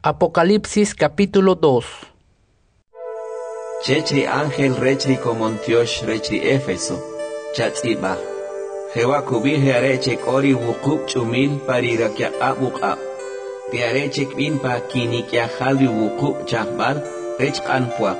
Apocalipsis capítulo 2. Chechri ángel rechri Comontiosh rechri Éfeso, chatzibah. Jehová kubije areche kori wukub chumil parirakia abukab. Ti areche kvin pa kinikia halvi wukub chahbal rech anpuak.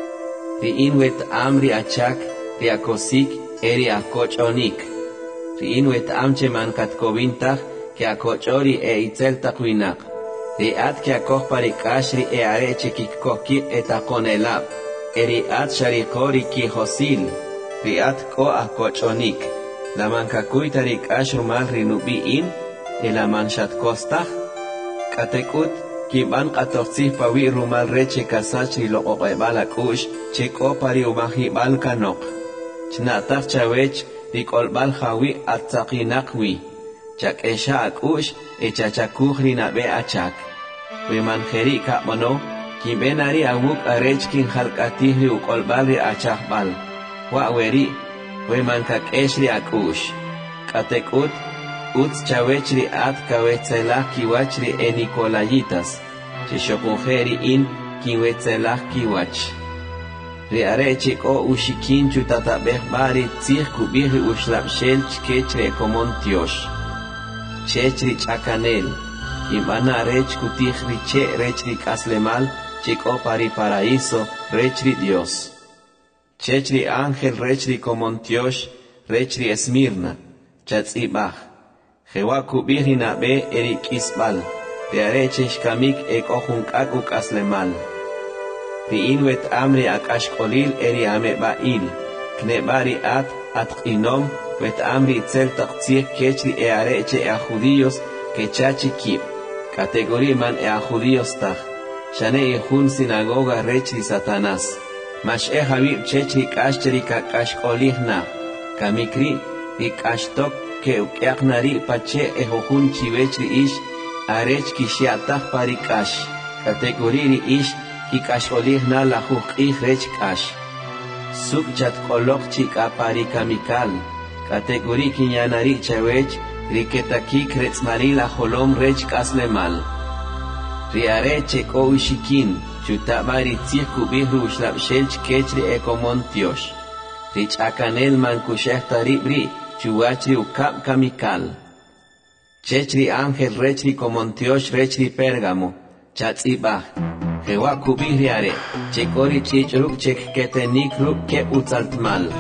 Ti inwet amri achak, ti akosik eri akochonik. Ti inwet amche mankat kovintach ke akochori itzel takwinak. Riat que akopari kashri areche kikoki etakonelab. Riat sharikori ki hosil. Riat ko akochonik. La mankakuitari kashrumal rinubiin. La manchat kostach. Katekut kiban katoxif pawi rumal reche kasachri lo oqebala kush. Cheko pari umahibal kanok. Chnatach chawech rikolbal hawi atzakinakwi. Chak esha akush echachakuhri nabe achak. Wimanjeri kamono, kimbenari awuk arechkin halkatihri ukolbalri achahbal. Waweri, wimankakeshri akush. Katekut, uts chawechri at kawetzelah kiwachri enikolayitas. Chishokunjeri in kiwetzelah kiwach. Riarechik o ushikin chutatabeh bari tzih kubihri ushlapshel chkechre Comontiosh. Chechri chakanel. Imana rech kutich riche rechri kaslemal, chico pari paraíso, rechri Dios. Chechri ángel rechri Comontiosh, rechri Esmirna, chatzibach. Jehová kubiri nabe erik isbal, de areche shkamik ek ojunkak kaslemal. Riinwet amri akashkolil eri amebail, knebari at inom, wet amri tzel taktzir kechri areche a judíos, que chachi kip. Categoría man a judíos taj. Shane jun sinagoga rechri Satanás. Mash habib chechri kashcheri kakashkolihna. Kamikri ikashtok ke ukyaknari pache jun chivechri ish. Arech kishiataj parikash. Categoría ish kikashkolihna la jukih rech kash. Subchat kolok chika parikamikal. Categoría kinyanari chavech. Riketaki kretzmarila holom rech kaslemal. Riareche ko ushikin, chutabari tzirku bihru shlapshelch kechri Comontiosh. Rich akanel man kushehta ribri, chuachri ukap kamikal. Chechri ángel rechri Comontiosh rechri Pérgamo, chatzibah. Jehová kubihriare, chekori chichruk chek ketenik ruk ke utzaltmal.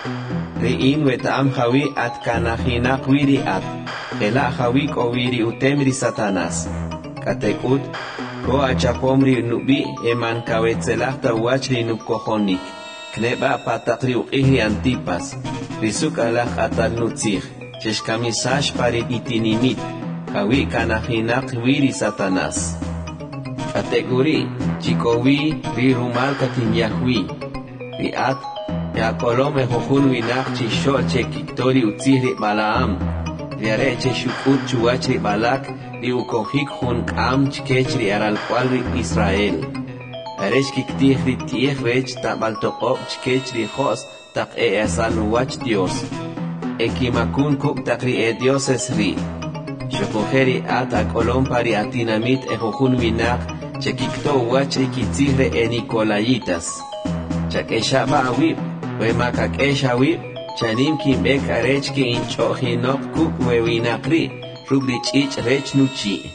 Riin wetam hawi at kanahinak wiri at. Ela hawik o wiri utemri Satanás. Katekut, ko achapomri nubi eman kawetzelachta wachri nukohonik. Kneba patakri uqihri antipas. Risuk alach atal nutzich. Cheshkamisash pari itinimit. Hawi kanahinak wiri Satanás. Kategori, chikowi rirumal katinyahwi. Riat, yakolome hohun winak chishol chekiktori utzihri Balaam. Riareche shukut chuachri balak, riukohik hun kam chkechri aral cualri Israel. Aresh kiktihri tiech rech tabaltokop chkechri hos tak esaluach Dios. Ekimakun kuk takri Dios esri. Shukujeri ata kolom pari atinamit ejohun winak, chekikto wachri kitzihre enikolayitas. Chakeshaba awib, wemakakesha awib, chanim kimbek arech ke inchohinok kuk wewinakri, rubri chich rech nuchi.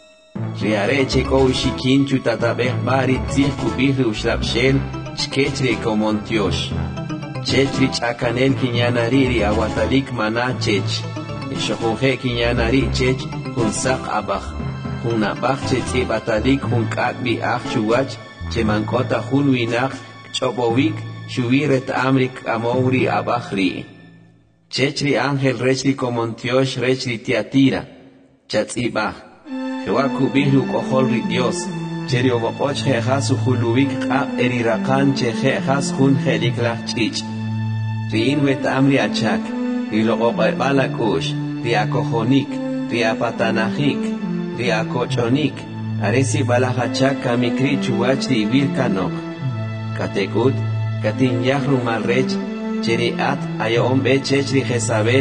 Riareche ko ushikin chutatabeh bari tzih kubihri ushlapshel, chkechri Comontiosh. Chechri chakanel kinyanariri awatalik mana chech. Shohuje kinyanari chech, hunsak abach. Hunabach chetzi batalik hunkakbi ach chuwach, chemankota hun winak, chobovik, shuviret amrik amouri abachri. Chechri ángel rechri Comontiosh rechri Tiatira. Chatzibah. Jehová kubihru koholri Dios. Cheri obopoch jejas uhuluvik kab erirakan chejejas hun jeliklach chich. Riin wet amri achak. Rilo obalakush. Riakohonik. Riapatanahik. Riakochonik. Aresi balahachak kamikri chuachri virkanok. Katekut. Katin yahru malrech, cheriat ayom be chechri Jezabel,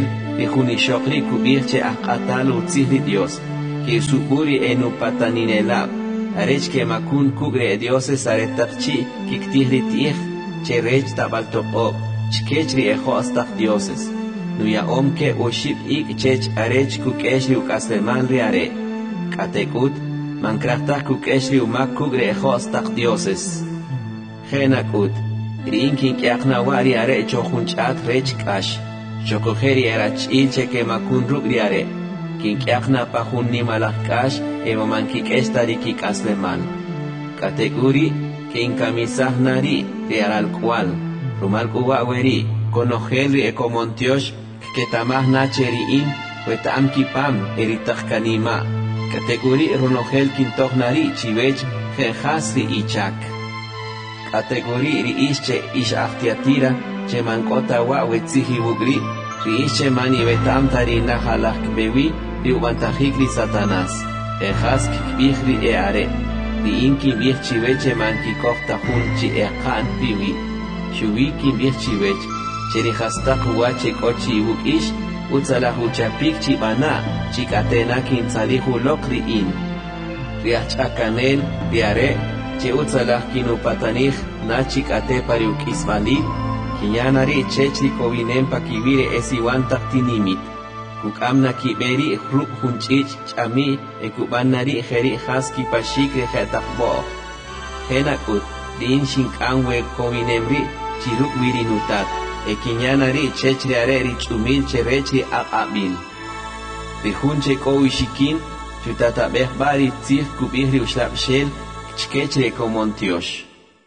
bijunishokri kubirche akatal utzihri Dios, que supuri enu pataninelab, arech que makun kugre dioses aretakchi kiktihri tih che rech tabaltoqob chkechri ejo hasta dioses nuya omke ushib ik chech arech kukeshri ukaslemanri are katekut mankrachta kukeshri umak kugre ejo hasta dioses genakut rinkin kiakna wari are chojunchat rech kash chokojeri erach ilche que makun rugri are kin kiakna pajun ni malakash emamanki estari kikasleman kateguri kin kamisahnari de al cual rumal kuwaweri konojelri ekomontiosh que tamah nacheri in wetam kipam eritakkanima kateguri runogel kintohnari chivech jehasri ichak kategori ri ische ish aftiatira che mankota wa wetzihi bugri ri ische mani betam tari nahalak bewi ri ubantahikri satanas ehask bihri eare ri inki bih chiveche manki kofta hunchi eqan biwi shuwiki bih chivech cheri hastak wache kochi bukish utsalahu chapik chibana chikatena kin salihu lokri in riachakanel diare che utsalah kinupatanij nachik ate pariuk ismali kinyanari chechri kovinem pakivire esiwan taktinimit kukamna kiberi ruk hunchich chami ekubanari jeri haski pashikre jetakbo henakut din shinkanwe kovinemri chiruk wirinutat ekinyanari chechri areri chumil cherechri aqabil rihunche kowishikin chutatabeh bari tzih kubihri ushlabshel chkechre komontiosh.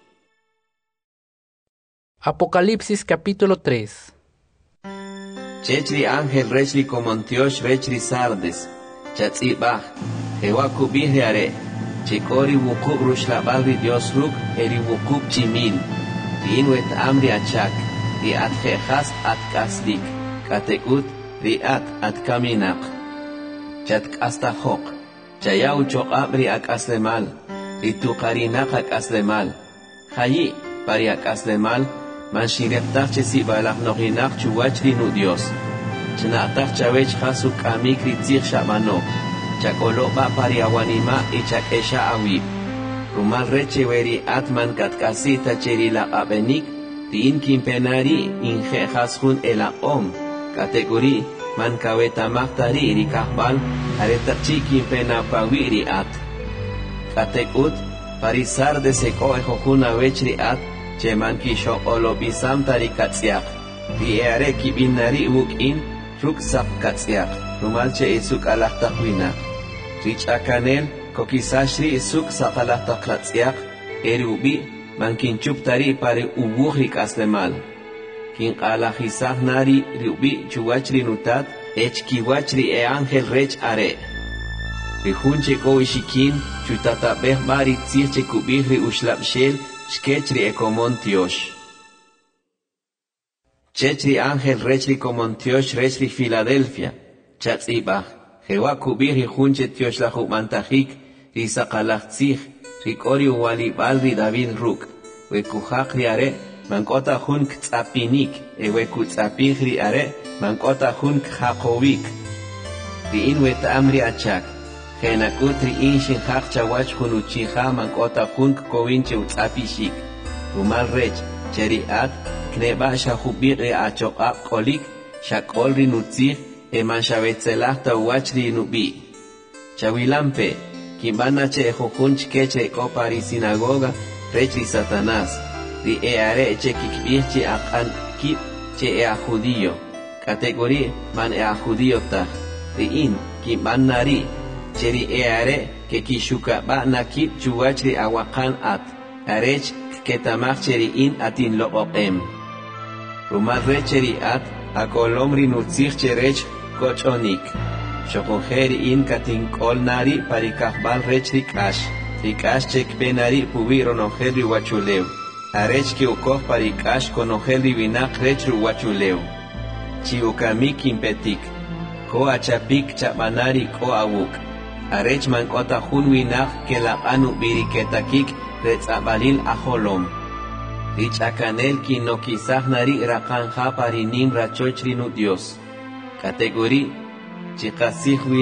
Apocalipsis capítulo 3. Chechri ángel rechri komontiosh rechri sardes chatzibah jewa kubihri are chekori wukub rushlabalri dios ruk eri wukub chimil riinwet amri achak riat jehas at kasdik katekut riat at kaminak chatkastahok chayau choqabri akaslemal rituqarinak akaslemal jayi pari akaslemal manshireptach chesibalach noginach chuwachri nu dios chnatach chavech hasuk amik ritzich shabano chakoloba pari awanima y chakesha awib rumal reche veri atman katkasita cheri la abenik tin kimpenari inje hasun ela om kategori man kaweta mahtari rikahbal aretachi kimpena pawiri at katekut parisar de seko ejokuna vechri at cheman kisho olobisam tarikatsiak diare kibinari ukin ruksak katsiak rumalche isuk alahtahuina richakanel kokisashri isuk sakalahtaklatsiak erubi mankinchup tari pare ubuhrik aslemal kin alajisah nari rubi chuwachri nutat echkiwachri e ángel rech are rihunche kowishikin chutatabeh bari tzirche kubihri ushlabshel chkechri ekomontiosh chechri ángel rechri komontiosh rechri Filadelfia chatzibah jewa kubihri hunche tioshlahu mantahik risaqalachtzih rikori uwalibalri David ruk wekuhakri are mankota hunk tzapinik wekutzapihri are mankota hunk Jacobik riin wet amri achak genakutri inshin hakcha wach hunuchiha mankota hunk kovinche utzapishik rumal rech cheriat kneba shahubiri achoqab kolik shakolri nutzih eman shavetzelahta wachri nubi chawilampe kimbana che jujunch keche kopari sinagoga rechri Satanás ri eare che kikbihchi aqan kip che ea judío categoría man ea judío ta ri in kimbannari cheri eare que kishuka ba nakip chuwachri awakan at arech ketamach cheri in atin loqem rumal recheri at akolomri nutzich cherech kochonik shokojeri in katin kolnari parikahbal rechri kash rikash chek benari pubiro nojeri wachuleu arech ki ukoh parikash konojeri binak rechru wachuleu chiukamik impetik ko achapik chabanari ko awuk arech mankota hunwinak kelaqanu biriketakik retzabalil aholom richakanel ki nokisahnari raqanja parinim rachochri nu dios categori chikasih wiri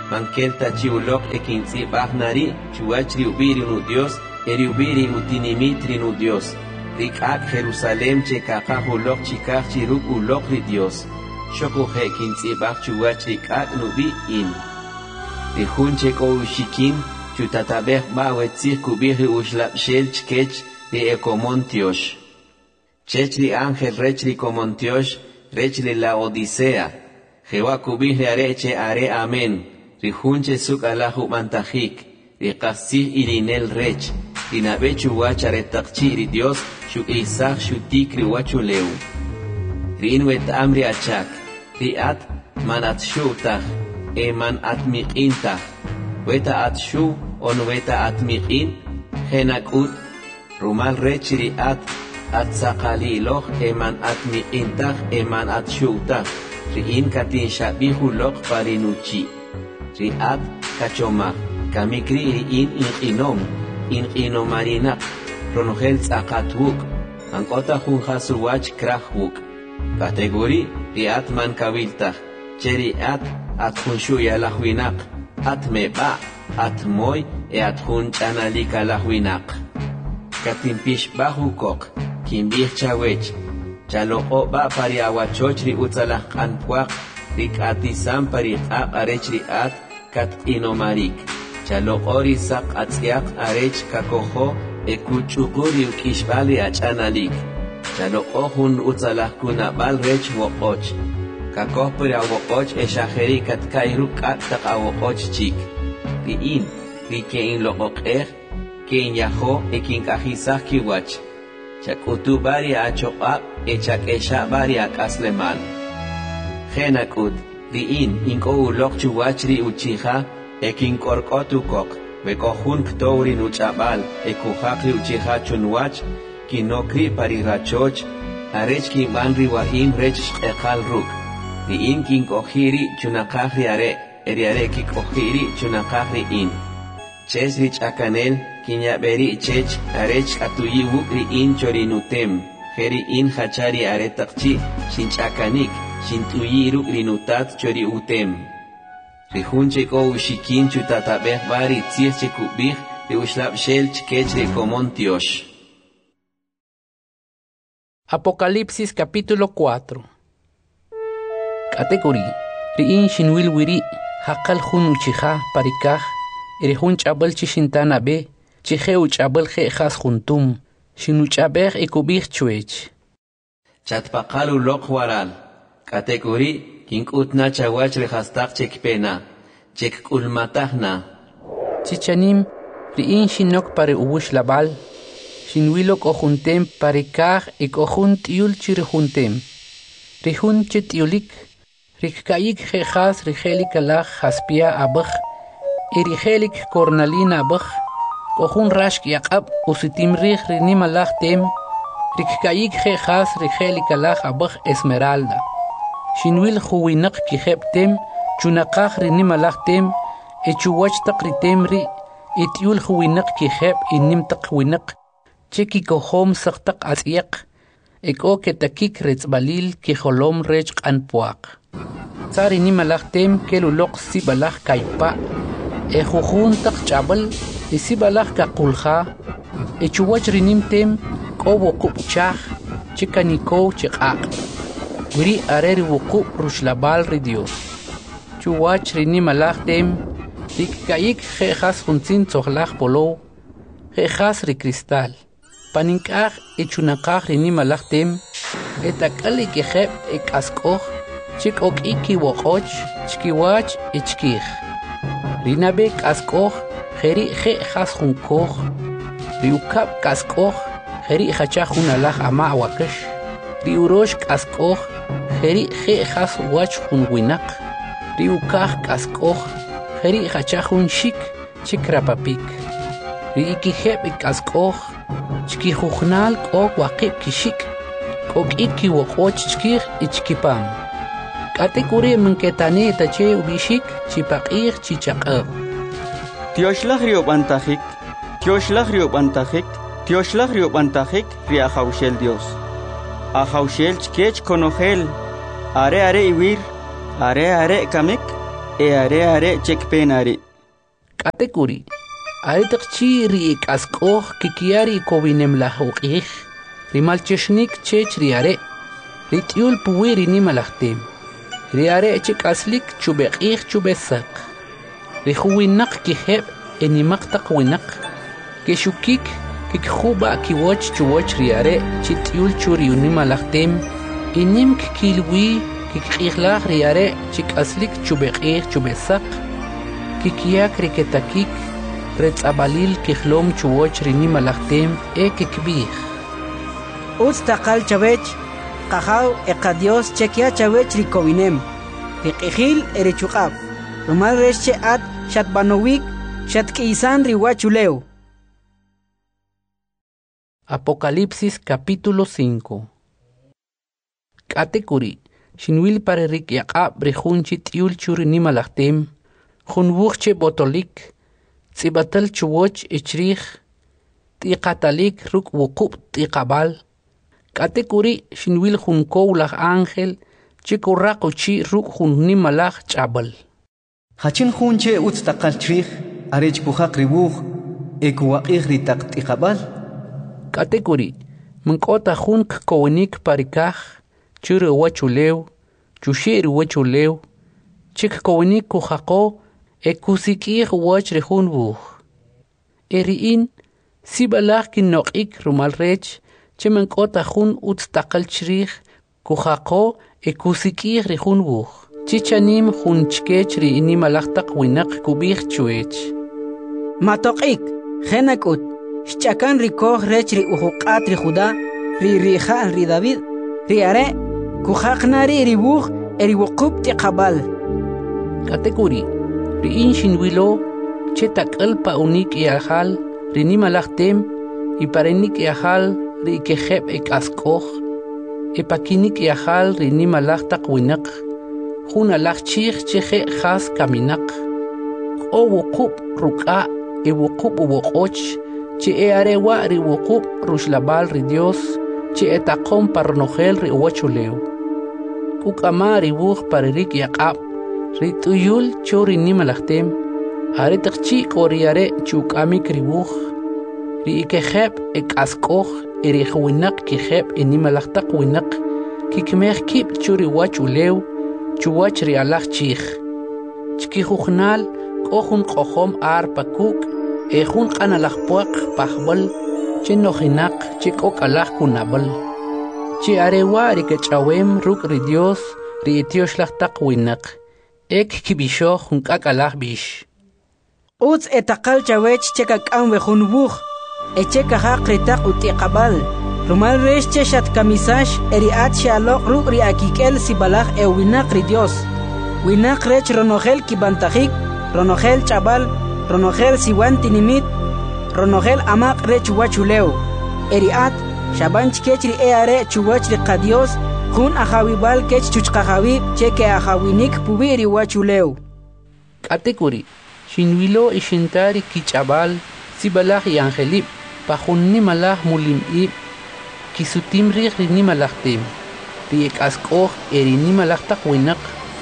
mankelta chiulok ekinsi bahnari chuachri ubiri nu Dios eriubiri utinimitri nu Dios rikak Jerusalem chekaka ulok chikak chiruk ulok ri Dios shoko ekinsi bach chuachri kak nubi in rihun cheko ushikin chutatabeh bawetzir kubiri ushlap shel chkech ri ekomontiosh chechri ángel rechri komontiosh rechri la Odisea Jehová kubiri areche are amen rihunche suk alahu mantajik riqasih irinel rech rinabechu wacharetakchi ri Dios shuk isach shutik ri wachuleu rinwet amri achak riat manat shutach eman atmiqintach weta atshu on weta atmiqin henakut rumal rech riat atsaqaliloch eman atmiqintach eman atshutach riin katin shabihulok parinuchi riat kachoma kamikri riin inqinomarina ronogel tzaqatwuk ankota junjasuwach krahwuk kategori riat man kaviltach cheriat atjunshuya lahwinak atmeba atmoy atjun chanalika lahwinak katimpish bahukok kimbih chawech chaloko ba pariawachoch ri utsalah qanpuaq rik'atisam pariq'aq arech ri'at katq'inomarik chaloko ri saq atz'iaq arech kakojo ekuch'uqu ri uk'ixb'al ri ach'analik chaloko jun utsalah kunab'al rech woq'och kakoj pari awoq'och exajeri katka'y ruk' k'ak' taq awoq'och chik ri'in ri ke'in loq'oq'ej ke'in yajo ekink'ajisaj kiwach chakutu bari achoqab echakesha bari akaslemal genakut riin inko ulok chuwach ri uchija ekinkorkotu kok bekojun ktouri nuchabal ekujak ri uchija chunwach kinokri pari rachoch arech kinban ri waim rech shqeqal ruk riin kinkojiri chunaqaj ri are kikojiri chunaqaj ri in ches ri ch'akanel kinyaberi chech arech atuyi wuk riin chorinutem Heri in hachari aretakchi shinchakanik shintuyiru rinutat chori utem rihunche ko ushikin chutatabeh bari tzirche kubih ri ushlab shel chkech ri komontiosh. Apocalipsis capítulo 4. Categoría riin shinwil wiri hakal hun uchija parikaj rihun chabal chishintana be chihe uchabal khas juntum Shinuchabeh ekubih chuech. Chatpaqalu lokwaral. Kategori kinkutna chawach rehastaq chekpena. Chekkulmatahna. Chichanim riin shinok pare ubush labal. Shinwilok ojuntem pare kaj ekojunt yul chirijuntem. Rihun chetiulik. Rikkayik jejas rigelik alaj haspia abaj. Erigelik cornalina abaj. Kohun rashk yaqab usitim rih rinimalaj tem rikkayik jejas rigelikalaaj abaj esmeralda shinwil juwinak kijeb tem chunaqaj rinimalaj tem echuwach taq ritem ri etiul juwinak kijeb inim taq winak cheki kohom saqtaq atz'yaq eko ketakik retzbalil kijolom rech q'anpuaq tsari nimalaj tem keluloq sibalaj kaypa ejujun taq ch'abal isibalaj kaqulja echuwach rinimtem qobo qubchaj chikanikow chiq'aq wiri areri wuqub rushlabal ri Dios chuwach rinimalaj tem rikkayik jejas juntzin tzojlaj polow jejas ri cristal panink'aj echunaqaj rinimalaj tem etak'ali kejeb ek'ask'oj chik'ok'ik kiwoq'och chkiwach echkij rinabe k'ask'oj Jeri jejas junkoj riukab kaskoj jeri hachaj junalaj ama wakash riurosh kaskoj jeri jejas wach junwinak riukaj kaskoj jeri hachaj jun shik chikrapapik riikijeb kaskoj chkijujnal k'ok waqib kishik k'ok'ik kiwoq'och chkij ichkipam k'atikuri minketani tache ubishik chipaq'ij chichaq'ab Tioshlah riobantajik, Tioshlah riobantajik, riajaushel Dios. Ajaushel chkech konogel, are iwir, are kamik, are chekpenari. Katekuri. Aritaqchi ri kaskoh kikiari kovinem la huqih. Rimalcheshnik chech riare. Ritiul puwiri ni malachtem. Riare chik aslik chubeqih chubesak. Rihuwinak kiheb enimaktaq winak. Keshukik kikhuba kiwoch chuwoch riare chitiul churiuni malachtem. Inim kikilwi kikihlah riare chik aslik chubeqih chubesak. Kikiak riketakik. Retzabalil kihlom chuwoch rini malachtem kikbih. Utstaqal chavech, qahaw Dios chekia chavech rikovinem. Riqihil erechuqab. Rumal resche at shatbanowik shatkisan riwachuleu. Apocalipsis capítulo 5. Katekuri, shinwil pare rikyaqab rihunchi tiul churini malachtem, hunwuchche botolik, tsibatal chuwoch ichrih, tiqatalik ruk wukub tiqabal. Katekuri shinwil junkow laj ángel chikurraquchi ruk junni malaj chabal. Hachin junche utstaqal chrih arech puhaq ribuj ekuwaqih ritaq tiqabal. Katekuri mnkota junk kowenik parikaj churu wachulew chushir wachulew chik kowenik kujaqo ekusikih wach rejun buj. Eriin sibalaj kinnoqik rumal rech Chemen kota jun utstaqal chrih kujaqo ekusikih rejun buj. Chichanim jun chkech ri ini malachtaq winak kubih chuech. Matoqik, genakut, shchakan rikoh rech ri uhuqat ri Judá, ri rija ri David, ri are, kujaqnari ri buj eri wuqub tiqabal. Katekuri, ri in shinwilo, chetakal pa unik iahal, ri ni malachtem, y parenik iahal, ri kejeb askoh, pakinik iahal ri ni malachtaq winak, jun alaj chih cheje khas kaminak. O wuqub ruka wuqub wuqoch, che arewa ri wuqub rushlabal ri Dios, che taqom parnogel ri wachuleu. Kukama ri buj paririk yaqab, ri tuyul chori ni malachtem, aritaqchi koriare chukamik ri buj, ri kejeb askoh eri winak kejeb ini malachtaq winak, kikmeh kib churi wachuleu, chuwach ri alaj chih. Chkijujnal kohun kohom ar pakuk, jun qanalaj puaq pajbal, chenojinak chikok alaj kunabal. Chi arewa ri kechawem ruk ri Dios ri etioshlataq winak, kibisho jun kak alaj bish. Utz etaqal chawech chekakam wejun buj, echeka haq ritaq utiqabal. Rumal resh cheshat kamisash eriat shalok ruk ri akikel sibalaj winak ri Dios. Winak rech ronogel kibantajik, ronogel chabal, ronogel siwantinimit, ronogel amak rech wachuleu. Eriat shabanch kech ri eare chuwach ri qadios, jun ajawibal kech chuchqajawi cheke ajawinik pubiri wachuleu. Katekuri, shinwilo ishintari kichabal, sibalaj y angelib, pajunni malaj mulimib, kisutim ri ni malachtem, ri askoh eri ni malachtaq winak,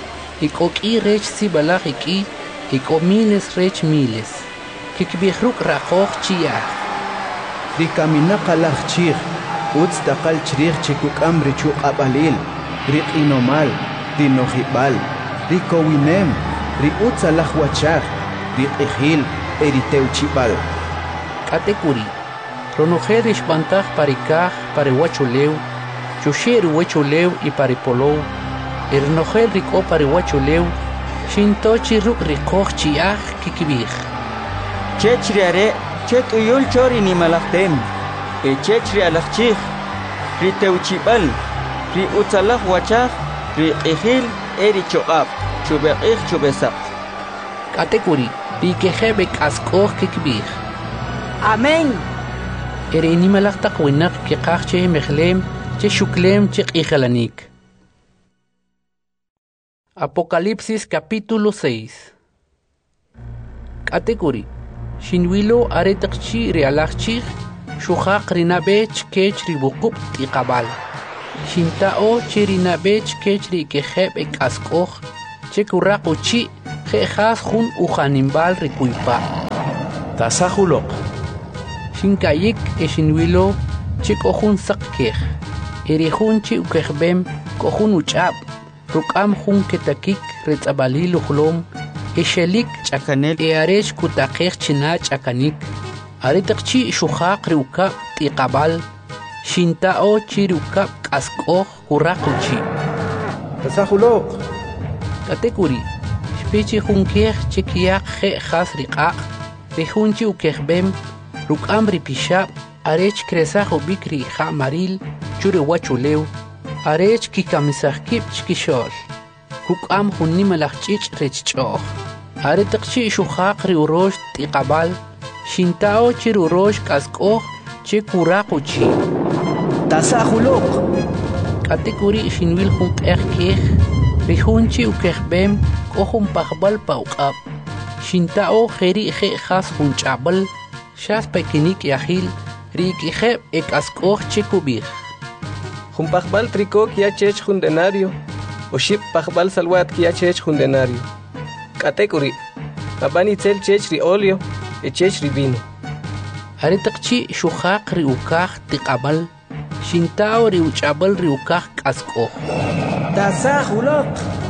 Ikoki rech sibalaj iko miles rech miles. Kikbihruk rakoh chiyah. Ri kaminak alaj chih, utstaqal chrih chikukam ri chuqabalil, ri qinomal, ri nojibal, ri kowinem, ri utzalaj wachaj, ri qihil eri teuchibal. Katekuri, ronojer ishpantaj parikaj pare wachuleu, chushir wachuleu y pare polou, Ernogel riko pare wachuleu, shintochi ruk rikoh chiah kikibih. Chechri are, chet uyul chori ni malachtem, chechri alachchih, ri teuchibal, ri utzalaj wachaj, ri qihil eri choqab, chubeqih chubesaq. Katekuri, ri kejebek askoh kikibih. Amén. Eri ni malachtaq winak kikaj che mechlem, che shuklem che qihalanik. Apocalipsis capítulo 6. Katekuri, shinwilo aretaqchi rialachchi, shuhaq rinabech kech ribuqub tiqabal. Shintao chirinabech kech rikejeb ekaskoh, chekurraquchi Jejas jun ujanimbal rikuipa. Tasahulok. Shinkayik eshinwilo chik ojun sakkej. Erihun chi ukejbem kohun uchab. Rukam jun ketakik retzabalil uhlom. Eshelik chakanel earesh kutakej china chakanik. Aritakchi shuhaq riukab tiqabal. Shintao chirukab kaskoj kurakuchi. Tasahulok. Katekuri. Pichi junkej chikiyak jejas riqaq. Rihunchi ukejbem. Rukam ripishab. Arech kresaj ubikri ha maril. Chure wachulew. Arech kikamisajkib chkishol. Kukam junni malachchich rechchoh. Aretakchi shuhaq riurosh tiqabal. Shintao chirurosh kaskoh chikurakuchi. Tasahulok. Katekuri shinwil junkej. Rihunchi ukejbem. Kohun pahbal pauqab. Shintao jeri jejas junchabal. Shas pekinik yahil. Rikijeb ekaskoh chikubij. Jun pahbal tricó que chech jun denario. O ship pahbal salwat que chech jun denario. Katekuri. Abani tel chech ri olio. E chech ri vino. Aretakchi shuhaq riukaj tiqabal. Shintao riuchabal riukaj kaskoh. Tasahulok.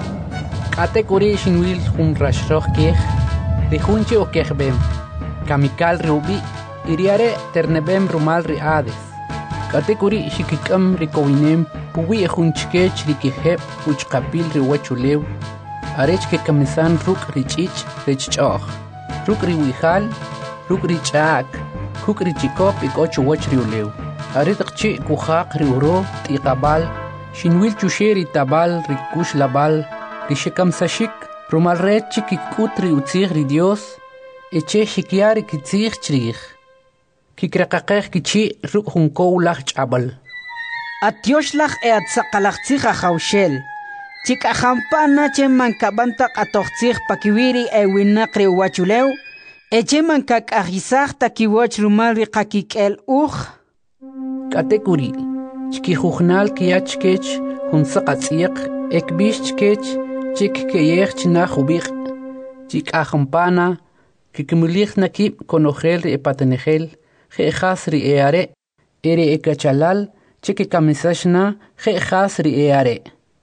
Katekuri shinwil jun rashroh kej. Rihunchi okejbem. Kamikal riubi. Iriare ternebem rumal riades. Katekuri shikikam rikowinem. Puwi ejunchkech rikijeb uchkapil riwachulew. Arech ke kamisan ruk richich rechchoh. Ruk riwihal. Ruk richak. Kuk richikop ikochu wach riulew. Aretakchi kuhaq riuro tiqabal. Shinwil chusheri tabal rikush labal. Rishikam sashik. Rumal red chikikut riutzig ri Dios. Eche shikiari kitzig chrij. Kikrakakej kichi ruk junkow lach chabal. Atioslach atzaqalachtzig ajawshel. Chikajampana che mankabantak atochtzig pakiwiri ewinaq riwachulew. Eche mankakajisaj takiwach rumal riqakik'el uj. Katekuri. Chkijujnal kiyachkech junsaqatz'iq. Ekbishchkech chik keyej chinaj ubik. Chikajampana. Kikimulij nakib konojel ri epatenejel. Jejas ri eare. Ere ekachalal. Chike kamisashna. Jejas ri eare.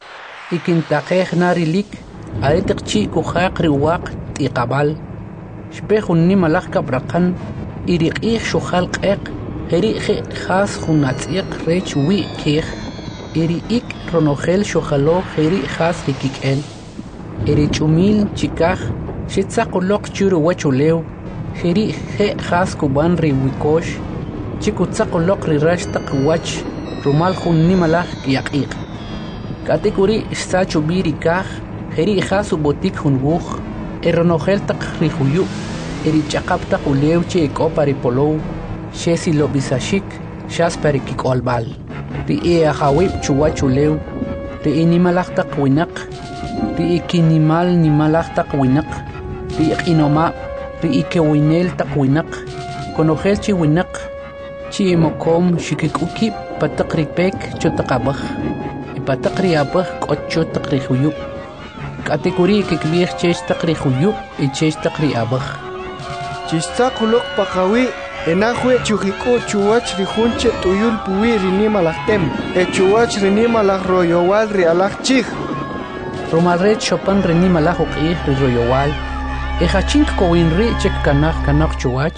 Ikintakej narilik. Aretakchi kuhaq riwaq tiqabal. Shpejun nimalaj kabrakan. Iriqij shuhal q'eq. Jeri jejas junatz'iq rech wi kej. Eri ik ronojel shuhalo jeri jas rikik'el. Eri chumil chikaj. Shitzaqulok churu wachulew. Jeri jejas kuban riwikosh. Chikutzaqulok rirashtaq wach. Rumal jun nimalaj kiyaqiq. Katekuri sachu birikaj. Jeri jas ubotik junbuj. Eronojel taq rijuyu. Eri chaqaptaq ulew che ekopa ripolow. Shesi lobisashik. Shas parikik'olbal. Ri ajawib chuwachulew. Ri nimalaj taq winaq. Ri ikinimal nimalaj taq winaq. Ri iqinoma. Ri ikewinel taq winaq. Konojel chi winaq. Chi mokom shikikukib pataq ripek chotaqabaj. Ipataq riabaj k'ocho taq rijuyu. Katekuri kikbij chech taq rijuyu y chech taq riabaj. Chistaqulok paqawi. Enajwe chujiku chuwach rijunche tuyul puwi rinimalajtem. E chuwach rinimalaj royowal rialaj chij. Romalred chopan rinimalaj uq'ij ri royowal. Ejachink kowinri chek kanaj chuwach.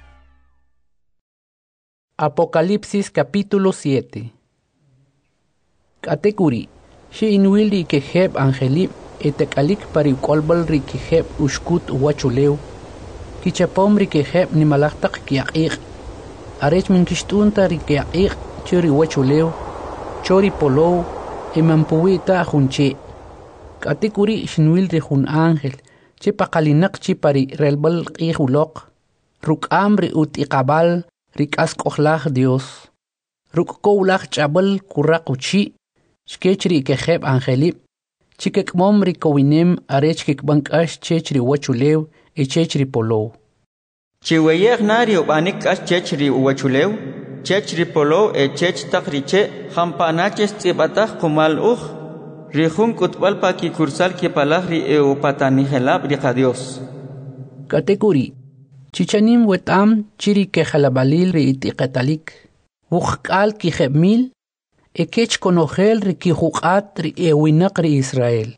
Apocalipsis capítulo 7. Katekuri. Shi inwil ri kejeb angelib. Etekalik parikolbal ri kejeb ushkut wachulew. Kichapom ri kejeb nimalajtaq kiyaqiq. Arech minkishtunta ri kiyaqiq churi wachulew. Chori polow. Emampuwita junche. Katekuri shinwil ri jun ángel. Che paqalinaq chi pari relbal q'ijulok. Ruk'am ri utiqabal ri k'ask'ojlaj Dios. Ruk'kowlaj ch'abal kuraq uchi. Shkech ri kejeb angelib. Chikekmom ri kowinem arech kikbank'ax chech ri wachulew y chech ri polow. Chiweyej nario banik as chech ri wachulew. Chech ri polow e chech taq riche. Jampanaches tzibataj kumal uj. Rijun kutbalpa ki kursal ki palagri o patanijelab riqa Dios. Katekuri. Chichanim wetam chiri ke jalabalil ri itiqetalik. Wuqal ki jebmil. Ekech konogel ri ki juqat ri ewinaq ri Israel.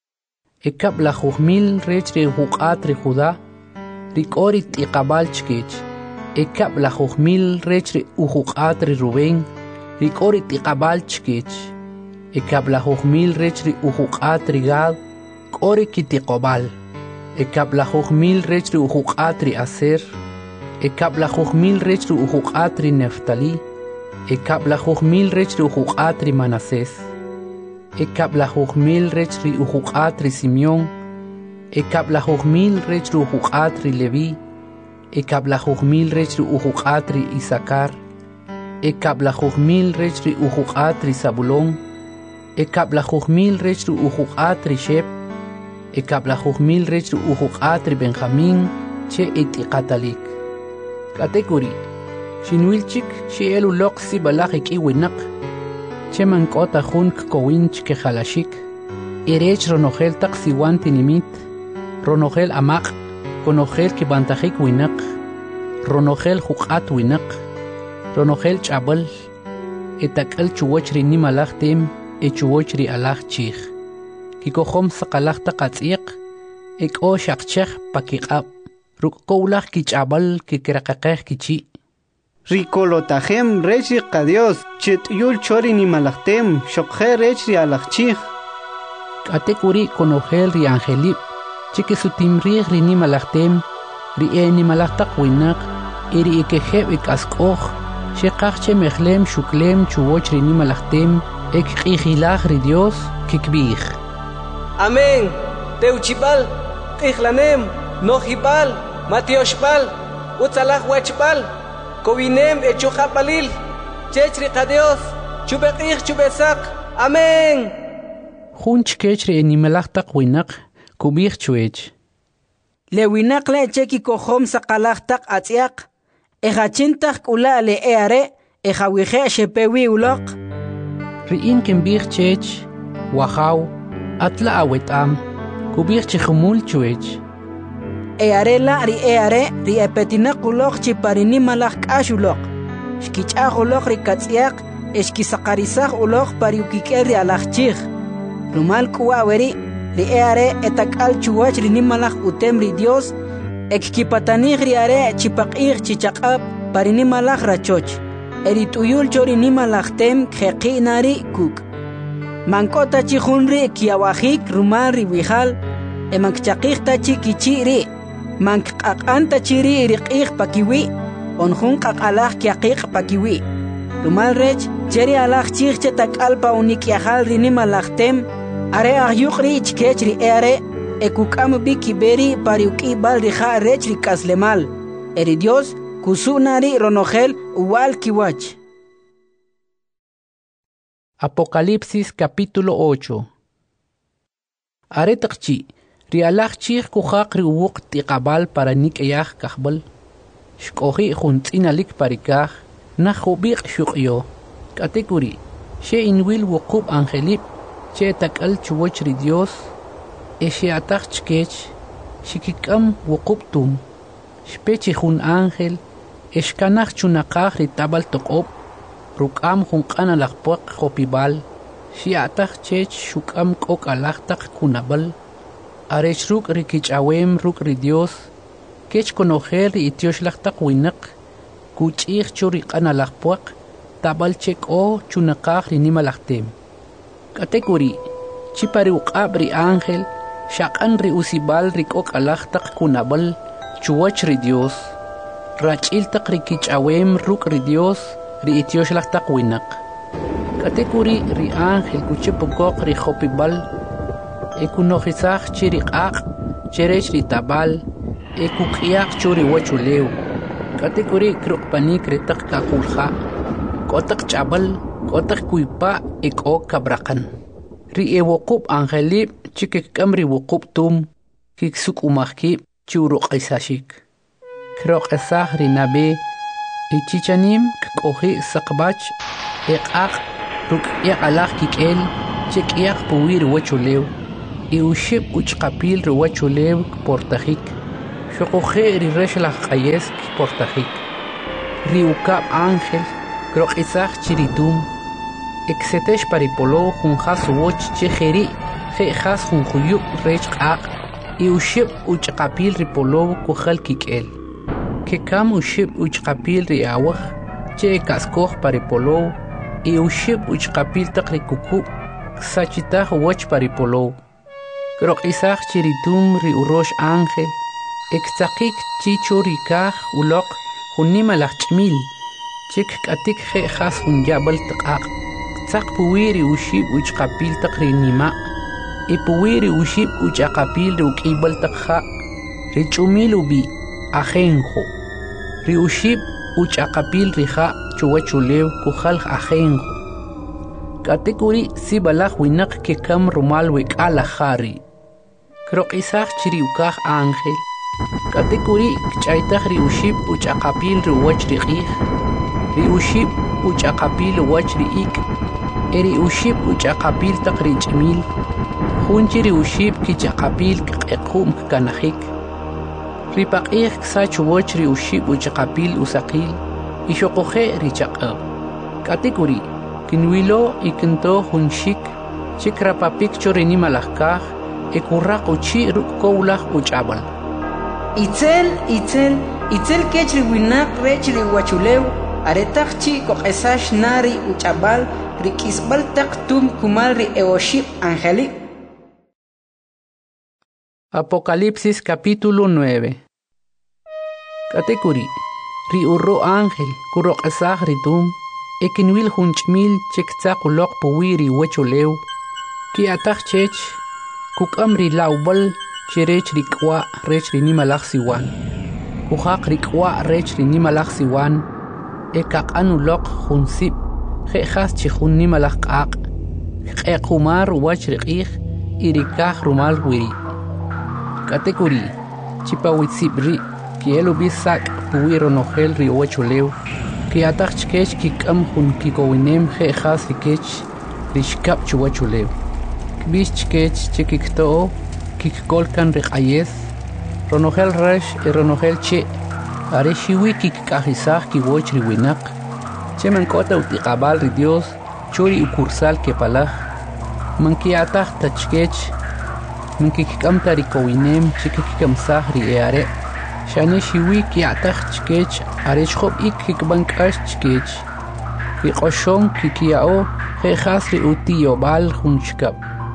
Ekab la jujmil rech ri juqat ri Judá. Ri kori tiqabal chkech. Ekab la jujmil rech ri ujuqat ri Rubén. Ri kori tiqabal chkech. Ekab la jujmil rech ri ujuqat ri Gad. Kori ki tiqobal. Ekab la jujmil rech ri ujuqat ri Aser. Ekab la jujmil rech ri ujuqat ri Neftali. Ekab la jujmil rech ri ujuqat ri Manasés. Ekab la jujmil rech ri ujuqat ri Simeón. Ekab la jujmil rech ri ujuqat ri Leví. Ekab la jujmil rech ri ujuqat ri Isaacar. Ekab la jujmil rech ri ujuqat ri Zabulón. Ekab la jujmil rech ri ujuqat ri Shep. Ekab la jujmil rech ri ujuqat ri Benjamín che itiqatalik. Katekuri. Shinwilchik shi elu loqsi balaq ikiwinak. Che mankota jun kowinch ke jalashik. Irech ronogel taksiwan tinimit. Ronogel amaq. Konogel ki bantajik winak. Ronogel juqat winak. Ronogel chabal. Etakal chuwach ri nimalaq tim. Echuwach ri alaq chich. Kikohom saqalaq taqatsiq. Ek o shaqchech pakiqab. Rukkowlaq ki chabal ki kiraqaqej ki chi. Ricolotajem rech riqa Dios, chet'yul chori ni malachtem, shokje rech ri alachchij. Katekuri konogel ri angelip, chike sutimrij ri ni malachtem, ri ni malachtaq winak, iri ikejeb ikaskoj, shekaqche mechlem shuklem chuwoch ri ni malachtem, ek qijilaj ri Dios kikbij. Amén. Teuchipal, tijlanem, nojipal, matioshpal, utzalaj wachpal. Kowinem echujabalil, chechri Dios, chubeqij chubesak, amén. Junch kechri nimalachtak winak, kubij chuech. Le winak le cheki kohom sakalachtak atziak, ejachintak ula le eare, ejawije shepewi ulok. Riin kembij chech, wahaw, atla awetam, kubij chihumul chuech. Earela ri ri epetinak ulok chiparini malak ashulok. Shkichach ulok ri katsiak, eshkisakarisach ulok pariukiker ri alachchich. Rumal kuaweri, ri etakal chuwach ri nimalak utem ri Dios, ekkipatanich ri chipakich chichakab parini malak rachoch. Erituyul chori nimalak tem kheqi nari kuk. Mankota chihunri kiawajik rumal ri wihal, emakchakich tachi kichi ri. Mankaqanta chiri riqih pakiwi, onjun qaqalaj kiaqiq pakiwi. Rumal rech, cheri alaj chihche takalpa unikiajal rinimalajtem, are ahyuqri chkechri ekukam bikiberi pariuki bal rija rech rikaslemal. Eri Dios, kusunari ronogel uwal kiwach. Apocalipsis capítulo 8. Are taqchi. Rialach chich kujaq riwuq tiqabal para nik'ayaj kahbal. Shkohi juntz'inalik parikaj, najubiq shuqyo. Katekuri, she inwil wuqub angelip, che takal chuwach ri Dios, she ataj chkech, shikikam wuqub tum. Shpechi jun ángel, eshkanaj chunaqaj ri tabal toqob, rukam junqan alaqpuaq jopibal, she ataj chech shukam kok alaqtaq kunabal. Arech ruk rikich awem ruk ri Dios, kech konojer itiosh lachtak winak, kuchich churik analakpuak, tabal chek o chunakaj rinimalachtem. Katekuri, chipari uqab ri ángel, shakan ri usibal rikok alachtak kunabal, chuwach ri Dios, rachiltak rikich awem ruk ri Dios, ri itiosh lachtak winak. Katekuri ri ángel kuchipukok ri hopibal, ekunojizaj chiriqaq, cherech ritabal, ekuqiaq churi wachulew. Katekuri krukpanik retak kakulja, kotak chabal, kotak kuipa eko kabrakan. Ri ewokub angelip chikikam ri wokub tum, kiksuk umahkib churuqisashik. Krokesaj ri nabe, ichichanim kohi sakbach, eqaq, ruk alaj kikel, chekiaq puwir wachulew y ushib uchqapil wachulew portajik shoqoje ri reshlaq qayesk portajik ri ukab ángel kroqisaq chiritum exetesh paripolo junjas woch chejeri jejas junjuyub rechqaq y ushib uchqapil ripolo kujal kikel que cam ushib uchqapil ri awaj che kaskoj paripolo y ushib uchqapil taqrikuku sachitaj woch paripolo kroqisaq chiritum ri urosh ángel extaqik chicho rikaj uloq junima lachmil chik katik jejas junyabal taqaq tzaq puwiri ushib uchqapil taqrinima y puwiri ushib uchaqapil ri ukibal taqja ri chumil ubi ajenjo ri ushib uchaqapil rija chuwachulew kujal ajenjo katikuri sibalaj winaq ke kam rumal wek'ala jari kroqisaq chiri ukaj ángel katikuri ch'aytaj ri ushib uchaqapil ri wach ri q'ij ri ushib uchaqapil wach ri ik eri ushib uchaqapil taq ri ch'imil junchi ri ushib kichaqapil q'equm kanajik ri paq'ij ksach woch ri ushib uchaqapil usaqil y xoqoje ri chaq'ab katikuri kinwilo y kinto junxik chikrapapik chorinima lajkaj ekurraq uchi ruk'kowlaj uch'abal itzel kech ri winaq rech ri wachulew aretaj chi koq'esax nari uch'abal ri k'isb'al taq tum kumal ri eoshib angelik. Apocalipsis capítulo 9. Katekuri ri urro ángel kuroq'esaj ri tum ekinwil junch'mil chektzaq uloq puwiri wachulew ki ataj chech kuk'am ri lawbal cherech ri k'wa' rech ri nimalaj siwan kujaq ri k'wa' rech ri nimalaj siwan ekaq'an uloq junsib jejas chi jun nimalaj q'aq q'equmar wach ri q'ij y ri kaj rumal wiri katekuri chipawitzib ri kielu bisak puwi ronojel ri wachulew ki ataj chkech kik'am jun kikowinem jejas ri kech ri xkab chuwachulew kbix chkech chikikto'o kikkolkan ri q'ayes ronojel rex y ronojel che are xiwi kikk'ajisaj kiwoch ri winaq che mank'ota utiqabal ri Dios churi ukursal kepalaj mankiataj tachkech mankikkamta ri kowinem chikikkamsaj ri eare xane xiwi kiataj chkech are xjob ik kikbank'ax chkech ri q'oxon kikia'o jejas ri utiyob'al jun chkab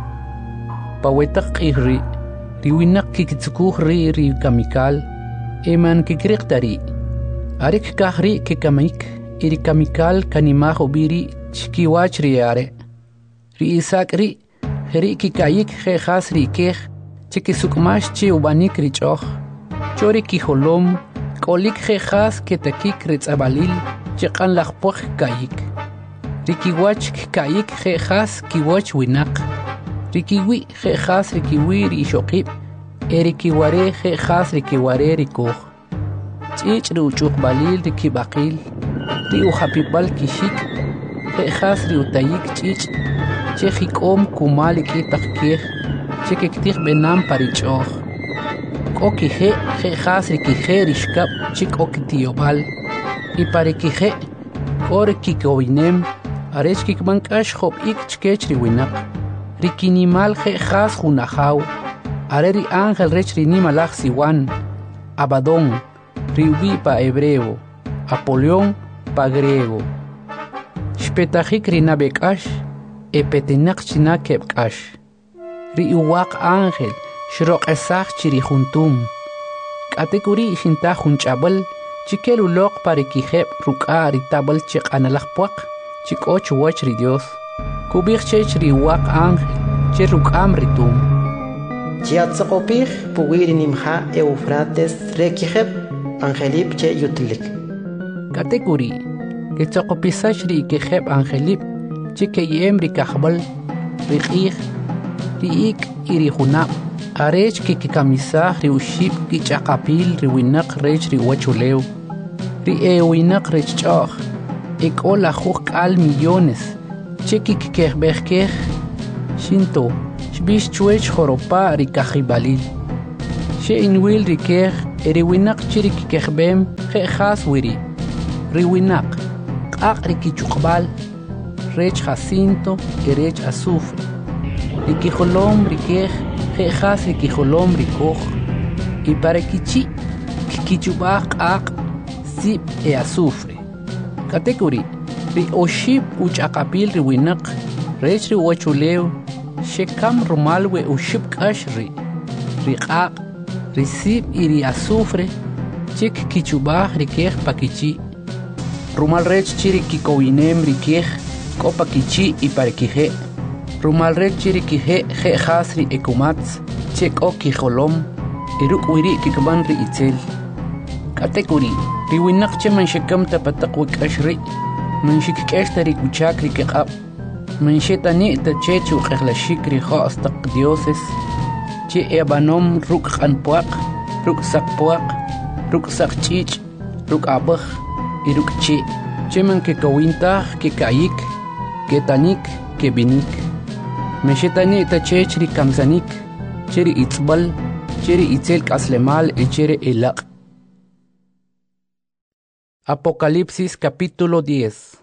pawetaq q'ij ri winaq kiktzukuj ri kamikal eman kikriqta ri are kikaj ri kikamik y ri kamikal kanimaj ubiri chkiwach ri are ri isak ri jeri kikayik jejas ri kej chikisukmax chi ubanik ri ch'oj chori kijolom k'olik jejas ketakik ri tz'abalil chiq'an lajpoj kayik ri kiwach kikayik jejas kiwoch winaq ri kiwi jejas ri kiwi ri ixoqib eri kiware jejas ri kiware ri kuj ch'ich' ri uch'uqbalil ri kib'aqil ri ujapib'al kixik jejas ri utayik ch'ich' che jik'om kumal ik'itaq kej che kiktij b'enam pa ri ch'oj k'o kije jejas ri kije ri xkab chi k'o kitiyob'al y pa ri kije k'o ri kikowinem arech kikbank'ax job'ik chkech ri winaq ri kinimal jejas jun ajaw are ri ángel rech ri nimalaj siwan Abadón ri ubi pa hebreo Apolión pa griego xpetajik ri nabek'ax epetinaq china keb'k'ax ri uwaq ángel xroq'esaj chi ri juntum k'atikuri xintaj jun ch'ab'al chikel uloq pa ri kijeb' ruk'a ri tab'al chiq'analaj puaq chi k'o chuwach ri Dios kub'ij chech ri uwaq ángel che ruk'am ri tum chiatz'oqopij puwi ri nimja Eufrates re kijeb' angelib che yutlik katikuri ketzoqopisax ri kijeb' angelib che keyem ri kajb'al ri q'ij ri ik y ri junab' arech kikikamisaj ri uxib kich'aqapil ri winaq rech ri wachulew ri winaq rech ch'oj e k'o lajuj k'al millones che kikikejb'ej kej Shinto, shbish chuech joropa rikajibalil. She inwil rikej, eriwinak chirikikejbem, jejas wiri. Riwinak, kak rikichukbal, rech Jacinto, erech azufre. Rikijolom rikej, jejas rikijolom rikoj. Y para kichi, kikichubak ak, sip e azufre. Katekuri, ri oshib uchakapil riwinak, rech ri wachuleu, shekam rumalwe ushib kashri, ri ak, ri sip y ri azufre, chik kichubak rikej pakichi. Rumal rech chiri kikowinem rikej, ko pakichi y para kije. Rumal rech chiri kije, je hasri ekumats, chek o kijolom, iruk wiri kikban ri itzel. Katekuri, riwinak che man shekam tapatak wik ashri, man shikkesh ri kuchak ri kekab, man shetani ta chechu keghlashik ri hoastak dioses, che ebanom ruk anpuak, ruk sakpuak, ruk sakchich, ruk abach, iruk che man ke kawintah, ke kayik, ke tanik, ke binik. Man shetani ta chech ri kamzanik, cheri itzbal, cheri itzel kaslemal e chere elak. Apocalipsis capítulo 10.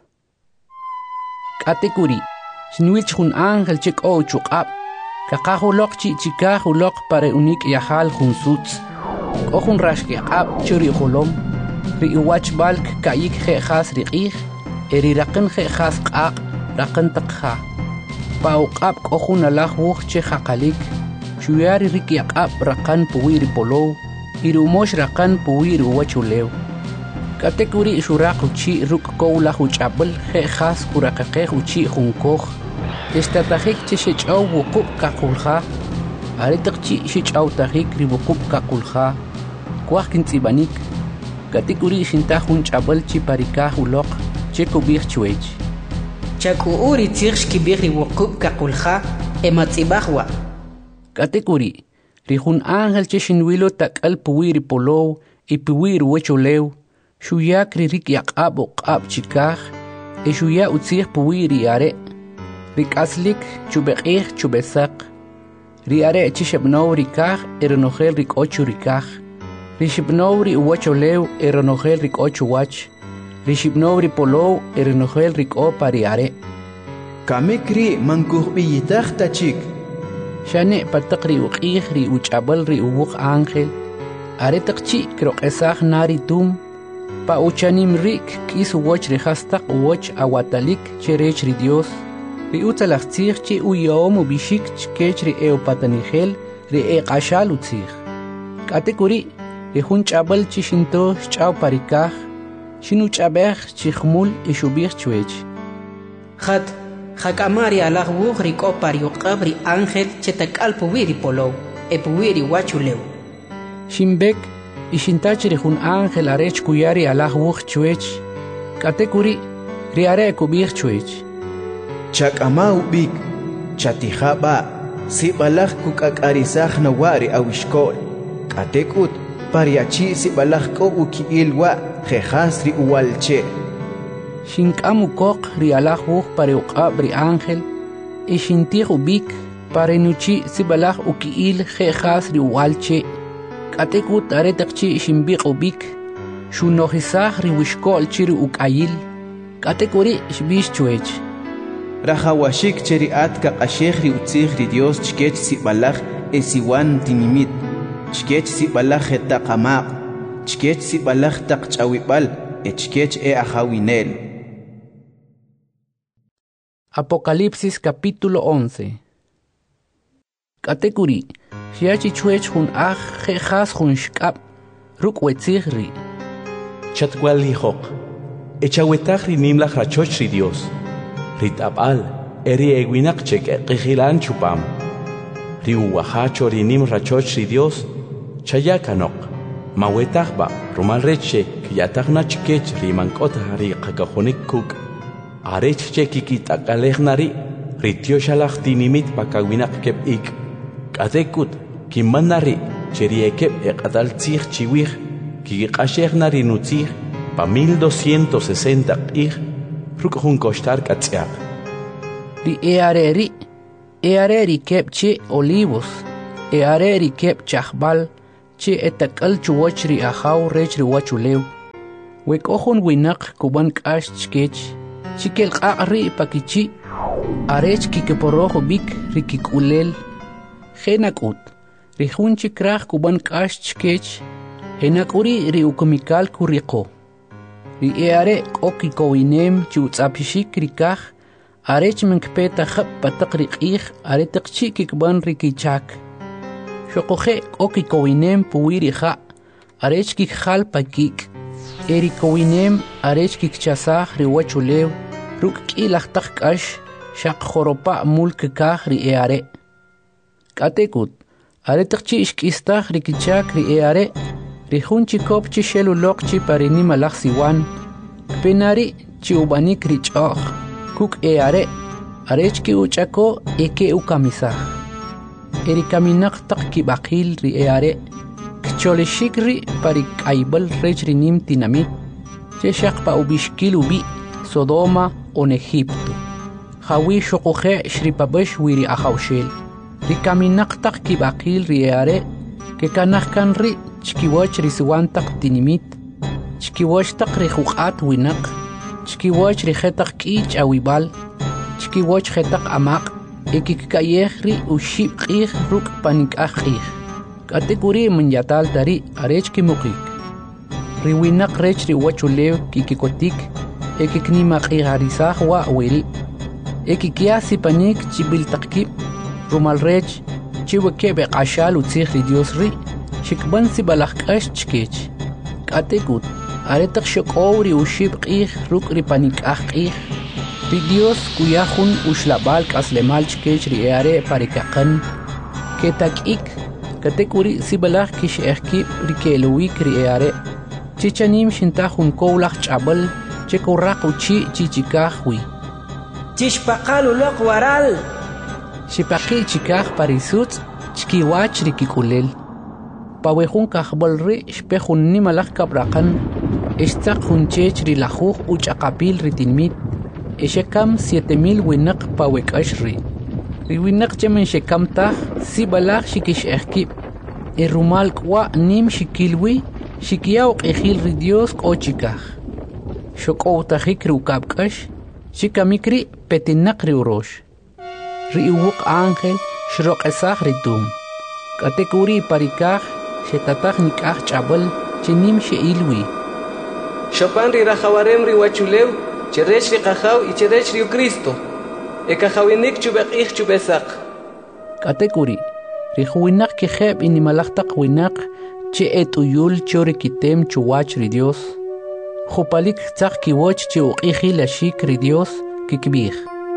Katekuri, shinwich hun ángel chik o chukab, kakahulok chikahulok pare unik yahal hun suts, o hun rashke ab churi holom, ri iwach balk kayik jejas riqih, eri raqin jejas qaq, raqin taqha. Pauqab o hun alah wuch che haqalik, shuyari rik yaqab raqan puwiri polo, irumosh raqan puwiri wachulew. Katekuri shuraq uchi ruk kowla huchabel jejas kuraqeqej uchi junkoj. Estatajik che shechaw wuqub kakulja. Aretak chi shechaw tajik ri wuqub kakulja. Kwaj kintzibanik. Katekuri shintaj hunchabel chi parikaj uloq che kubij chuech. Chakuuri tzirx kibij ri wuqub kakulja ematzibajwa. Katekuri ri jun ángel che shinwilo takal puwiri polow y puwiri wecholew. Shuyak rik yaqab o qab chikaj, e shuya utzir puwiri are, rik aslik chubeqih chubesak, ri are chishebnow rikaj eronogel rik ocho rikaj, ri shibnow ri uwacholew eronogel rik ocho wach, ri shibnow ri polow eronogel rik o pari are. Kamikri mankuhbiyitaj tachik. Shane patak ri uqih ri uchabal ri uwuk ángel, are takchi krok esaj nari tum, pa uchanim rik kis uwach rehastak uwach awatalik cherech ri Dios, ri utzalachtzich chi uyom ubishik chkech ri eopatanigel ri eqashal utzich. Katekuri, ri hun chabal chi shinto chaw parikaj, shinu chabej chi khmul ishubich chuech. Khat, hakamari alah wuch ri kopar yuqab ri ángel chetakal puwiri polow, e puwiri wachulew. Shimbek, ishintach ri jun ángel arech kuyari alah wuch chuech. Katekuri, ri are kubich chuech. Chakama ubik, chatijaba, si balaj kukakarizaj na wari awishkol. Katekut, pariachi si balaj ko ukiil wa, jejas ri uwalche. Shinkamu kok ri alah wuch pare uqab ri ángel, ishintij ubik, pare nuchi si balaj ukiil jejas ri uwalche. Katekut aretakchi shimbiq ubik, shunojisaj ri wishkol chiri ukayil. Katekuri shbish chuech. Rajawashik cheri atka qashej ri utzij ri Dios chkech si balaj esiwan tinimit, chkech si balaj etaqamaq, chkech si balaj taqchawibal, chkech ajawinel. Apocalipsis capítulo 11. Katekuri, shiachi chuech jun aj jejas jun shkab, ruk wetzihri. Chatwal hijok, echawetaj ri nimlaj rachoch ri Dios, ritabal, eri ewinak chek eqijilan chupam, ri uwahacho ri nim rachoch ri Dios, chayakanok, mawetajba, rumal reche, kiyatajna chkech ri mankotah ri qakajonik kuk, arech che kikitakalejnari, ri tioshalaj tinimit pakawinak kep ik, katekut, kimanari, cheri ekep eqatal tzij chiwij, kiqashejnari nutzij, pa 1260 q'ij, ruk jun koshtar katz'aq. Ri eareri, eare rikep che olivos, eare rikep chahbal, che etakal chuwach ri ahaw rech ri wachulew. Wek ohun winak kuban kash chkech, chikel qaqri pakichi, arech kikeporojo bik rikikulel, genakut, rihun chikrach kuban kash chkech, enakuri ri ukumikal kuriko. Ri eare okikowinem chutzapishik rikach, arech menkpeta khap patak rikich, aretak chikikban rikichak. Shokoje okikowinem puwirija, arech kikhal pakik. Erikowinem arech kikchasaj riwachulew, ruk kilachtak kash, shak joropa mulkekaj ri eare. Katekut, aretak chi ishkistaj rikichak ri eare, rihun chikop chi shelulok chi parini malach siwan, penari chi ubanik richoj, kuk eare, arech ki uchako eke ukamisaj. Erikaminak tak kibakil ri eare, Choleshikri parik aibal rechrinim tinamit, cheshak pa ubishkil ubi, Sodoma on Egipto. Hawi shokoje shripabesh wiri ahaushel. Rikaminaktak kibakil riare, ke kanahkan ri chkiwach risuantak tinimit, chkiwachtak rihukat winak, chkiwach rihetak kich awibal, chkiwach hetak amak, ekikayehri ushib qih ruk panik ahih. Kategori menyatal dari arech kimukik. Riwinak rech riwachulew kikikotik, ekiknimak iharisah wa wiri. Ekikia sipanik chibil takip, rumal rech, chiwekebe ashal utzih ri Dios ri, shikban sibalakash chkech. Kategut, aretak shokowri ushib qih ruk ripanik qih. Ri Dios kuyahun ushlabal kaslemal chkech ri eare parikakan. Ketakik, Katekuri sibalach kish ehkip rikeluik riare. Chichanim shintahun koulach chabal, chekorak uchi chichikahwi. Chishpaqal ulok waral. Shipaki chikah parisut, chkiwach rikikulel. Pawehun kahbal ri, shpehun nimalach kabrakan, estak hunchech rilajuj uchakapil ritinmit, eshekam 7000 winak pawekash ri. Riwinak chemen shekam tah, sibalach shikish ehkip. Rumal kwa nim shikilwi, shikiyaw qihil ri Dios kochikaj. Shokow tahik rukabkash, shikamikri petinak ri urosh. Ri uwuk ángel, shrok esaj ritum. Katekuri parikaj, shetataj nikaj chabal, chenim sheilwi. Shopan ri rajawarem ri wachulew, cherech ri qajaw y cherech ri Cristo. Ekajawinik chubekih chubesak. Katekuri, rihuinak kiheb inimalachtak winak, che etuyul chorikitem chuwach ri Dios. Jupalik tzak kiwoch che uqihil ashik ri Dios kikbih.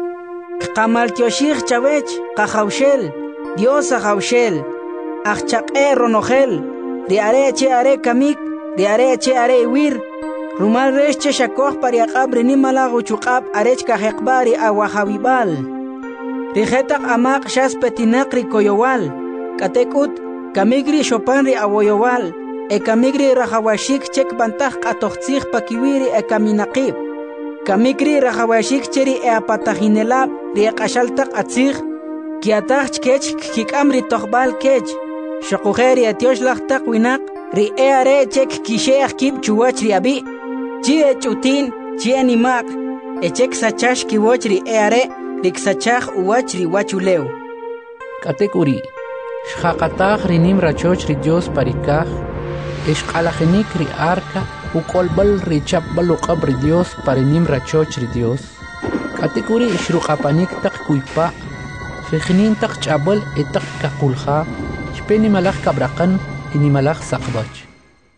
Kamal tioshich chavech, kajaushel, Dios ajaushel, achchaqe ronojel, de are che are kamik, de are che are wir. Rumal resh che shakoh pariaqab rinimalago chukab arech kahekbari awahawibal. Rijetak amak shas petinak rikoyowal. Katekut kamigri shopan ri awoyowal. E kamigri rahawashik chek bantah atochtzich pakiwiri e kaminaqib. Kamigri rahawashik cheri e apatahinelab ri qashaltak atzich. Kiatach kech kikam ri tokhbal kech. Shokuheri etioshlachtak winak ri e are chek kisheach kib chuwach ri abi. Chie chutin, chie nimak, echek sachash kiwochri eare, riksachach uwachri wachulew. Katekuri, shhaqatach rinim rachoch ri Dios parikaj, eshqalajenik ri arca, ukolbal ri chapbal uqab ri Dios parinim rachoch ri Dios. Katekuri shruqapanik tak kuipa, shechnin tak chabal etak kakulja, shpeni malach kabrakan, inimalach sakbach.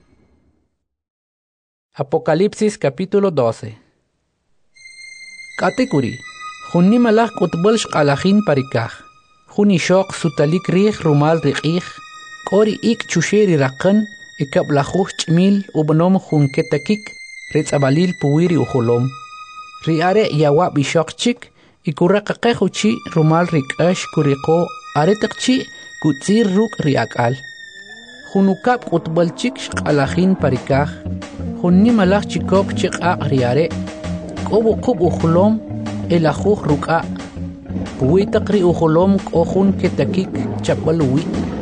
Apocalipsis capítulo 12. Katekuri, Junni malach kutbol shqalajin parikaj. Juni shok sutalik rih rumal riqih. Kori ik chusheri raqan, ikablajuj chmil ubnom jun ketakik, ritzabalil puwiri ujolom. Riare yawa bishokchik, ikuraqaqej uchi rumal rikash kuriko, aretakchi kutzir ruk riakal. Junukab kutbolchik shqalajin parikaj. Junni malach chikok chik'aq riare, kobu kub ujolom, elajuj ruk'a. puwitak ri ujolom k'ojun ketakik chapal uwi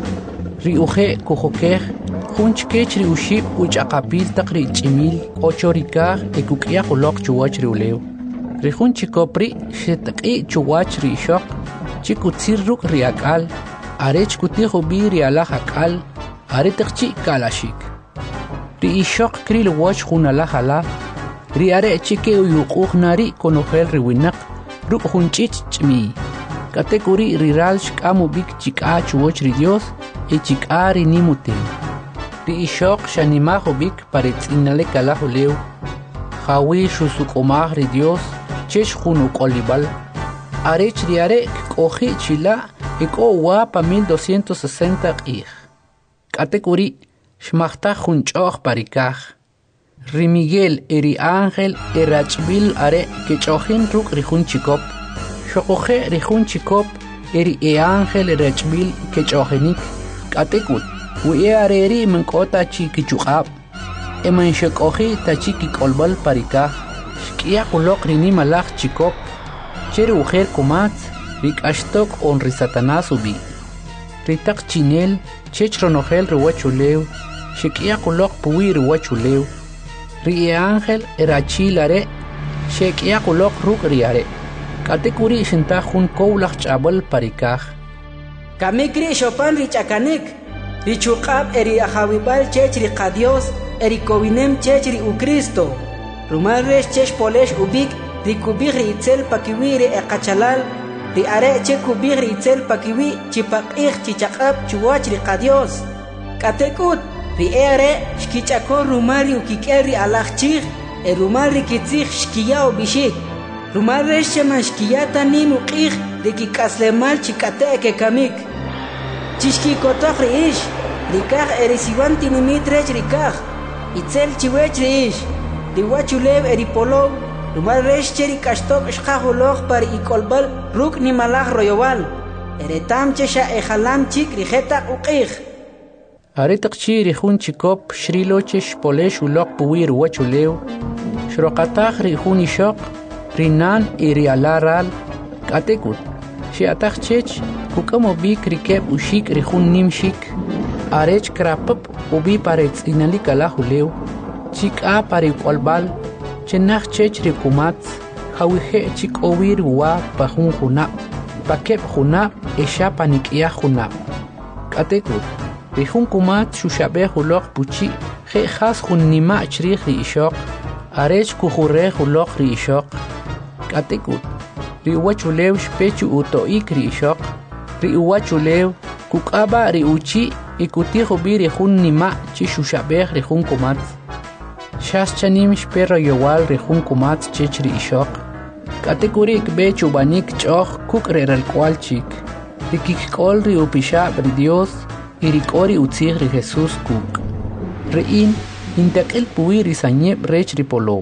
ri uje kujokej jun chkech ri uxib uch'aqapil tak ri ch'imil ocho rikaj ekuk'yaj uloq chuwach ri ulew ri jun chikop ri xetak'i chuwach ri ixoq chikutzir ruk' ri ak'al arech kutij ubi ri alaj ak'al are taqchi kalaxik ri ixoq kril woch jun alaj ala ri are chike uyuq'uj nari konojel ri winaq ruk' jun ch'ich ch'miy katekuri ri ral xk'am ubik chik'a chuwoch ri Dios e chik'a ri nimutem ri ixoq xanimaj ubik paretz'inalek alaj ulew jawi xusuk'omaj ri Dios chex jun uk'olib'al arech ri are k'oji chila ek'o wa pa 1260 q'ij katekuri xmajtaj jun ch'oj parikaj ri Miguel eri ángel erachbil are kech'ojin ruk' ri jun chikop xoqoje ri jun chikop eri ángel erachbil kech'ojinik katekut wi areri menk'ota chi kichuq'ab eman xek'oji tachi kik'olb'al parikaj xk'iyaq uloq ri nimalaj chikop cheri ujer kumatz ri k'axtok on ri Satanás ubi ri taq chinel chech ronojel ri wach ulew xek'iyaq uloq puwi ri wach ulew ri ángel erachil are xek'iyaq uloq ruk' ri are katekuri xintaj jun kowlaj ch'ab'al parikaj kamik ri xopan ri ch'akanik ri chuq'ab eri ajawib'al chech ri qa Dios eri kowinem chech ri uCristo rumal rex chex polex ubik ri kubij ri itzel pakiwi ri eqachalal ri are che kubij ri itzel pakiwi chipaq'ij chichaq'ab chuwach ri qa Dios katekut ri are xkich'akon rumal ri ukik'el ri alaj chij rumal ri kitzij xkiya ubixik rumal rex xeman xkiyata nim uq'ij ri kik'aslemal chik'ate' kekamik chixkikotoj ri ix ri kaj eri siwan tinimit rech ri kaj itzel chiwech ri ix ri wach ulew eri polow rumal rex che ri k'axtok xqaj uloj pa ri ik'olb'al ruk' nimalaj royowal eretam che xa ejalam chik ri jetaq uq'ij are taqchi ri jun chikop xrilo che xpolex uloq puwi ri wach ulew xroqataj ri jun ixoq ri nan y ri ala ral katekut xiataj chech kuk'am ubik ri keb uxik ri jun nimxik arech krapab ubi paretz'inalik alaj ulew chik'a pari k'olb'al chenaj chech ri kumatz jawije chik'owi ri wa pa jun junab' pa keb junab' exa pa nik'yaj junab' katekut ri jun kumatz xuxab'ej uloq puchi je jas jun nima' chrij ri ixoq arech kujurej uloq ri ixoq katekut ri wach ulew xpech uto'ik ri ixoq ri uwach ulew kuk'aba ri uchi y kutij ubi ri jun nima' chi xuxab'ej ri jun kumatz xas chanim xpe royowal ri jun kumatz chech ri ixoq katekuri kb'e chub'anik ch'oj kuk' ri ralk'wal chik ri kik'ol ri upixab' ri Dios y ri k'o ri utzij ri Jesús kuk' ri'in intak'il puwi ri sanyeb' rech ri polow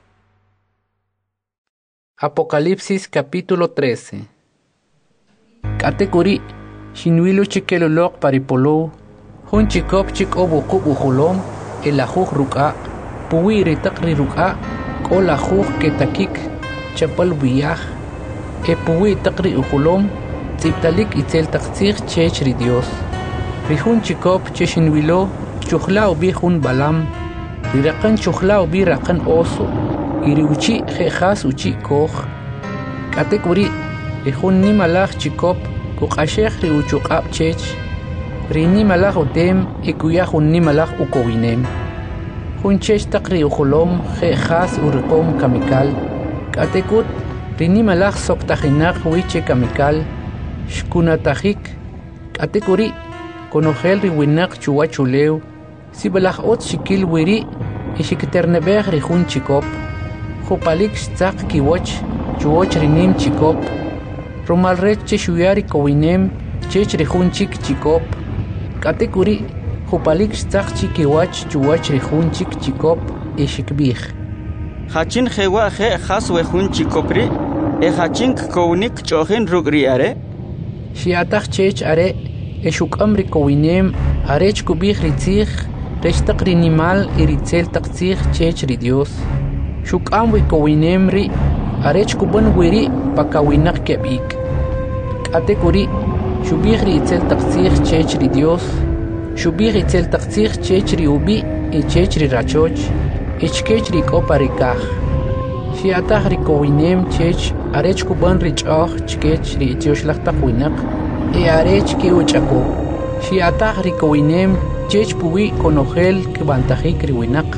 Apocalipsis capítulo 13 katekuri xinwilu chikel uloq pari polow jun chikop chik'ob uqub' ujolom elajuj ruk'a puwi ri taq ri ruk'a k'o lajuj ketakik chapal biyaj puwi taq ri ujolom tz'ibtalik itzel taq tzij chech ri Dios ri jun chikop che xinwilo chujla ubi jun balam ri raqan chujla ubi raqan oso y ri uchi jejas uchi koj katekuri ri jun nimalaj chikop kuq'axej ri uchuq'ab' chech ri nimalaj utem y kuya jun nimalaj ukowinem jun chech taq ri ujolom jejas uriqom kamikal katekut ri nimalaj soktajinaq wiche kamikal xkunatajik katekuri konojel ri winaq chuwach ulew sibalaj ot xikil wiri y xikiterneb'ej ri jun chikop jupalik xtzaq kiwoch chuwoch ri nim chikop rumal rech che xuya ri kowinem chech ri jun chik chikop katekuri jupalik xtzaq chi kiwach chuwach ri jun chik chikop y xikb'ij hachin jewa je jas we jun chikop ri hachin kownik ch'ojin ruk' ri are xiataj chech are xuk'am ri kowinem arech kub'ij ri tzij rech taq ri nimal y ri tzel taq tzij chech ri Dios xuk'am wi kowinem ri arech kub'an wiri pa kawinaq keb'ik Atekuri, Shubihri itzel taqsir chechri Dios, Shubihri itzel taqsir chechri ubi y chechri rachoch, ichkechri koparikaj. Shiatah rikowinem chech arech kuban richoch chkech ri tioshlachtaq winak, e arech ki uchako. Shiatah rikowinem chech puwi konogel kibantajik riwinak.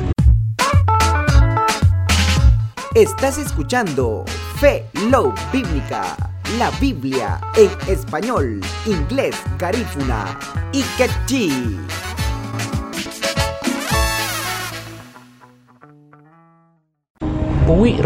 Estás escuchando Fe Love Bíblica, la Biblia en español, inglés, garífuna y quechí. Puwi